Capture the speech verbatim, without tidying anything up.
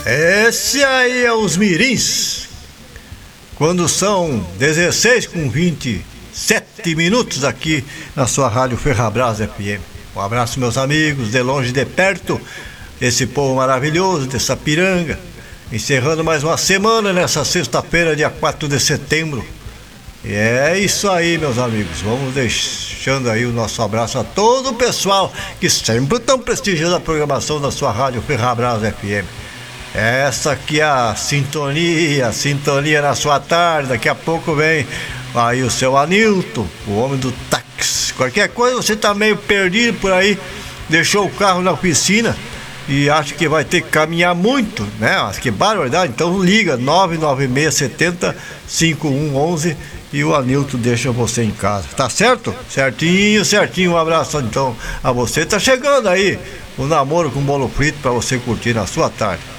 Esse aí é os mirins. Quando são dezesseis com vinte e sete minutos aqui na sua rádio Ferrabras F M. Um abraço, meus amigos, de longe e de perto, esse povo maravilhoso de Sapiranga, encerrando mais uma semana nessa sexta-feira, dia quatro de setembro. E é isso aí, meus amigos. Vamos deixando aí o nosso abraço a todo o pessoal que sempre estão prestigiando a programação da sua rádio Ferrabras F M. Essa aqui é a sintonia, a sintonia na sua tarde. Daqui a pouco vem aí o seu Anilton, o homem do táxi. Qualquer coisa, você tá meio perdido por aí, deixou o carro na oficina e acha que vai ter que caminhar muito, né? Mas que barbaridade. Então liga nove nove seis sete zero cinco um um um e o Anilton deixa você em casa, tá certo? Certinho, certinho. Um abraço então a você. Tá chegando aí o namoro com bolo frito para você curtir na sua tarde.